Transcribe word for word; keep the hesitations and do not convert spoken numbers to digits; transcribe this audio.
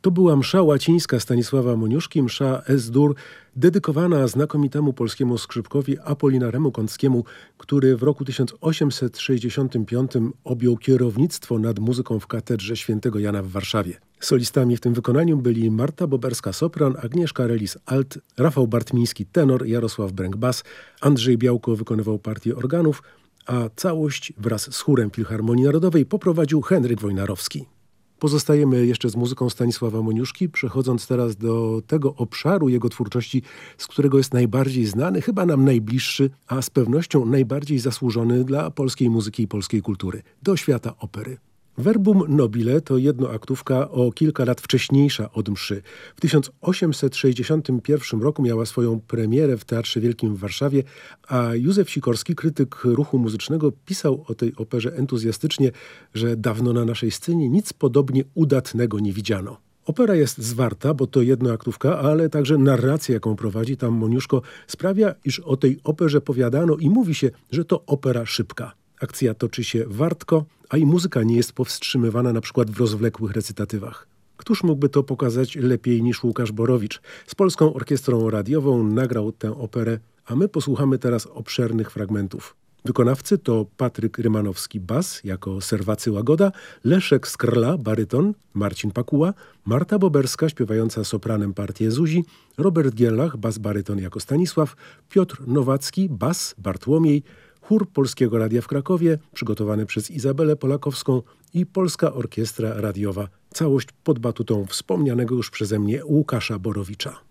To była msza łacińska Stanisława Moniuszki, msza Es-dur, dedykowana znakomitemu polskiemu skrzypkowi Apolinaremu Kąckiemu, który w roku tysiąc osiemset sześćdziesiątym piątym objął kierownictwo nad muzyką w katedrze świętego Jana w Warszawie. Solistami w tym wykonaniu byli Marta Boberska-sopran, Agnieszka Relis-alt, Rafał Bartmiński tenor, Jarosław Bręk-bas, Andrzej Białko wykonywał partię organów, a całość wraz z chórem Filharmonii Narodowej poprowadził Henryk Wojnarowski. Pozostajemy jeszcze z muzyką Stanisława Moniuszki, przechodząc teraz do tego obszaru jego twórczości, z którego jest najbardziej znany, chyba nam najbliższy, a z pewnością najbardziej zasłużony dla polskiej muzyki i polskiej kultury, do świata opery. Verbum nobile to jednoaktówka o kilka lat wcześniejsza od mszy. W tysiąc osiemset sześćdziesiątym pierwszym roku miała swoją premierę w Teatrze Wielkim w Warszawie, a Józef Sikorski, krytyk ruchu muzycznego, pisał o tej operze entuzjastycznie, że dawno na naszej scenie nic podobnie udatnego nie widziano. Opera jest zwarta, bo to jednoaktówka, ale także narracja, jaką prowadzi tam Moniuszko, sprawia, iż o tej operze powiadano i mówi się, że to opera szybka. Akcja toczy się wartko, a i muzyka nie jest powstrzymywana na przykład w rozwlekłych recytatywach. Któż mógłby to pokazać lepiej niż Łukasz Borowicz? Z Polską Orkiestrą Radiową nagrał tę operę, a my posłuchamy teraz obszernych fragmentów. Wykonawcy to Patryk Rymanowski-bas jako Serwacy Łagoda, Leszek Skrla baryton, Marcin Pakuła, Marta Boberska śpiewająca sopranem partię Zuzi, Robert Giellach bas-baryton jako Stanisław, Piotr Nowacki bas Bartłomiej, Chór Polskiego Radia w Krakowie, przygotowany przez Izabelę Polakowską i Polska Orkiestra Radiowa. Całość pod batutą wspomnianego już przeze mnie Łukasza Borowicza.